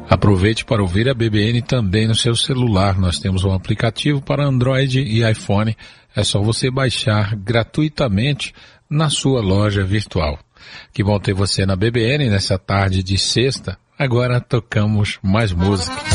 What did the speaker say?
Aproveite para ouvir a BBN também no seu celular. Nós temos um aplicativo para Android e iPhone. É só você baixar gratuitamente na sua loja virtual. Que bom ter você na BBN nessa tarde de sexta. Agora tocamos mais música.